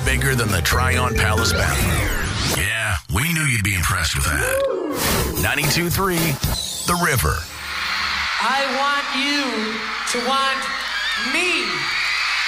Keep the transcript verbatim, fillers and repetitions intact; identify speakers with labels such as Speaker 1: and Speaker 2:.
Speaker 1: bigger than the Tryon Palace bathroom. Yeah, we knew you'd be impressed with that. ninety-two point three, The River.
Speaker 2: I want you to want me.